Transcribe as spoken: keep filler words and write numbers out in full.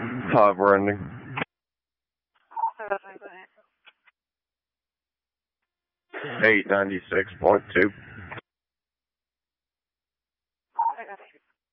Five we're ending. Eight ninety six point two.